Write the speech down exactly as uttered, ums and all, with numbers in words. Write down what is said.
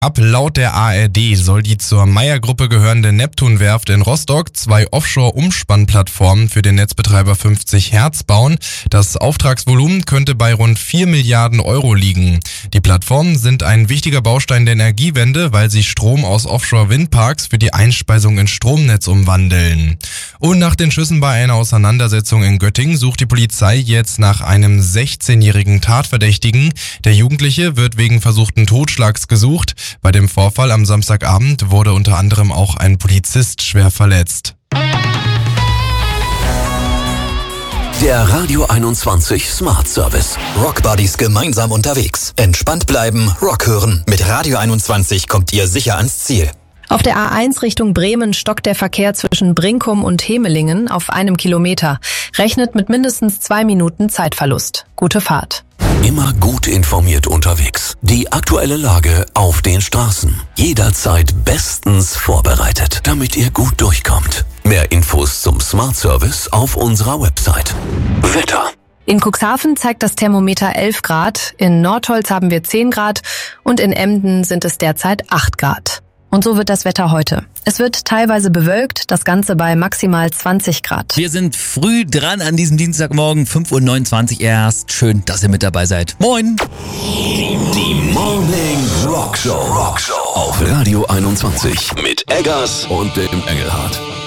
Ab laut der A R D soll die zur Meyer-Gruppe gehörende Neptun-Werft in Rostock zwei Offshore-Umspannplattformen für den Netzbetreiber fünfzig Hertz bauen. Das Auftragsvolumen könnte bei rund vier Milliarden Euro liegen. Die Plattformen sind ein wichtiger Baustein der Energiewende, weil sie Strom aus Offshore-Windparks für die Einspeisung ins Stromnetz umwandeln. Und nach den Schüssen bei einer Auseinandersetzung in Göttingen sucht die Polizei jetzt nach einem sechzehnjährigen Tatverdächtigen. Der Jugendliche wird wegen versuchten Totschlags gesucht. Bei dem Vorfall am Samstagabend wurde unter anderem auch ein Polizist schwer verletzt. Der Radio einundzwanzig Smart Service. Rock Buddies gemeinsam unterwegs. Entspannt bleiben, Rock hören. Mit Radio einundzwanzig kommt ihr sicher ans Ziel. Auf der A eins Richtung Bremen stockt der Verkehr zwischen Brinkum und Hemelingen auf einem Kilometer. Rechnet mit mindestens zwei Minuten Zeitverlust. Gute Fahrt. Immer gut informiert unterwegs. Die aktuelle Lage auf den Straßen. Jederzeit bestens vorbereitet, damit ihr gut durchkommt. Mehr Infos zum Smart Service auf unserer Website. Wetter. In Cuxhaven zeigt das Thermometer elf Grad, in Nordholz haben wir zehn Grad und in Emden sind es derzeit acht Grad. Und so wird das Wetter heute. Es wird teilweise bewölkt, das Ganze bei maximal zwanzig Grad. Wir sind früh dran an diesem Dienstagmorgen, fünf Uhr neunundzwanzig erst. Schön, dass ihr mit dabei seid. Moin! Die Morning Rock Show. Rock Show auf Radio einundzwanzig mit Eggers und dem Engelhardt.